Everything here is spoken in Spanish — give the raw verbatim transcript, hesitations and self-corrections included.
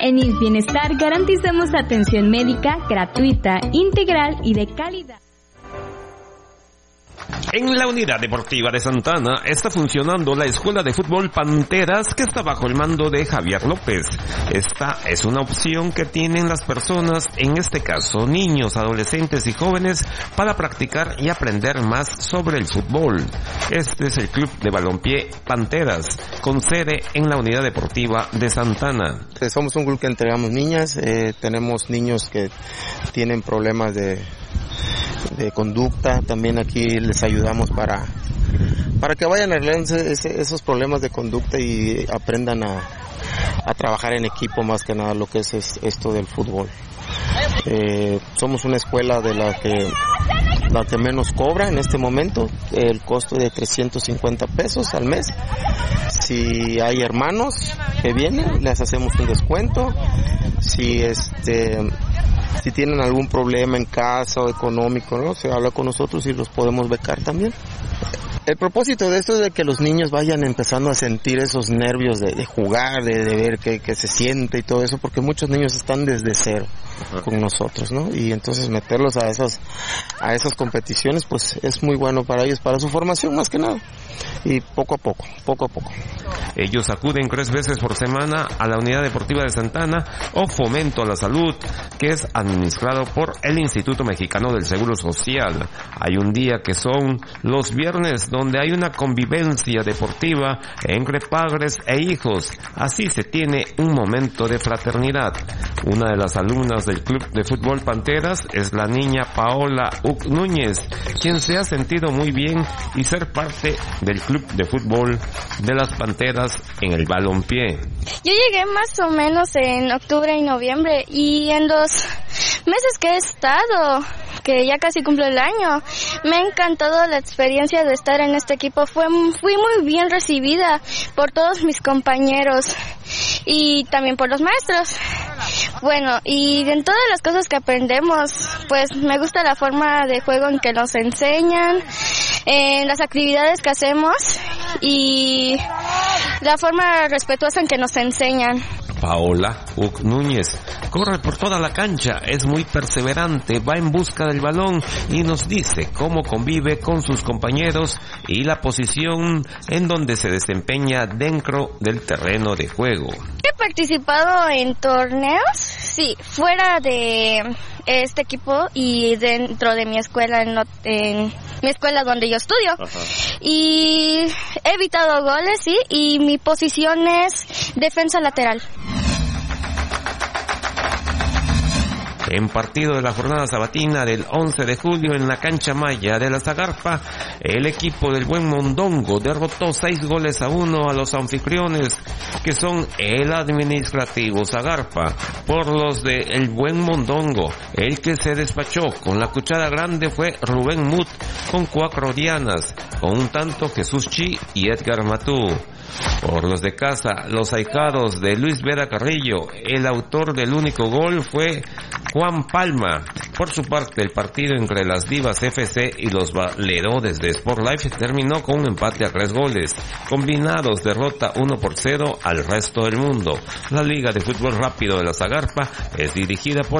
En I S Bienestar garantizamos atención médica gratuita, integral y de calidad. En la Unidad Deportiva de Santana está funcionando la Escuela de Fútbol Panteras, que está bajo el mando de Javier López. Esta es una opción que tienen las personas, en este caso niños, adolescentes y jóvenes, para practicar y aprender más sobre el fútbol. Este es el Club de Balompié Panteras, con sede en la Unidad Deportiva de Santana. Somos un club que entregamos niñas, eh, tenemos niños que tienen problemas de de conducta, también aquí les ayudamos para para que vayan arreglando esos problemas de conducta y aprendan a, a trabajar en equipo, más que nada lo que es, es esto del fútbol. Eh, somos una escuela de la que la que menos cobra en este momento, el costo de trescientos cincuenta pesos al mes. Si hay hermanos que vienen, les hacemos un descuento. Si este si tienen algún problema en casa o económico, ¿no?, se habla con nosotros y los podemos becar también. El propósito de esto es de que los niños vayan empezando a sentir esos nervios de, de jugar, de, de ver qué, qué se siente y todo eso, porque muchos niños están desde cero con nosotros, ¿no? Y entonces meterlos a esas a esas competiciones, pues es muy bueno para ellos, para su formación más que nada. Y poco a poco, poco a poco. Ellos acuden tres veces por semana a la Unidad Deportiva de Santana o Fomento a la Salud, que es administrado por el Instituto Mexicano del Seguro Social. Hay un día que son los viernes, donde hay una convivencia deportiva entre padres e hijos. Así se tiene un momento de fraternidad. Una de las alumnas del Club de Fútbol Panteras es la niña Paola Uc Núñez, quien se ha sentido muy bien y ser parte del Club de Fútbol de las Panteras en el balompié. Yo llegué más o menos en octubre y noviembre, y en los meses que he estado, que ya casi cumplo el año, me ha encantado la experiencia de estar en este equipo. Fue, fui muy bien recibida por todos mis compañeros y también por los maestros. Bueno, y en todas las cosas que aprendemos, pues me gusta la forma de juego en que nos enseñan, en las actividades que hacemos y la forma respetuosa en que nos enseñan. Paola Uc Núñez corre por toda la cancha, es muy perseverante, va en busca del balón y nos dice cómo convive con sus compañeros y la posición en donde se desempeña dentro del terreno de juego. He participado en torneos, sí, fuera de este equipo y dentro de mi escuela, en, en mi escuela donde yo estudio. Ajá. Y he evitado goles, sí, y mi posición es defensa lateral. En partido de la jornada sabatina del once de julio en la cancha Maya de la Zagarpa, el equipo del Buen Mondongo derrotó seis goles a uno a los anfitriones, que son el Administrativo Zagarpa, por los de el Buen Mondongo. El que se despachó con la cuchara grande fue Rubén Mut, con cuatro dianas, con un tanto Jesús Chi y Edgar Matú. Por los de casa, los ahijados de Luis Vera Carrillo, el autor del único gol fue Juan Palma. Por su parte, el partido entre las Divas F C y los Valerodes de Sport Life terminó con un empate a tres goles. Combinados derrota uno por cero al resto del mundo. La Liga de Fútbol Rápido de la Zagarpa es dirigida por